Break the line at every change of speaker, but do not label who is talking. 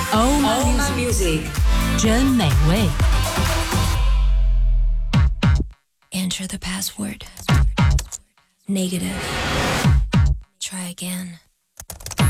Oh my music， 真美味。
Enter the password. Negative. Try again.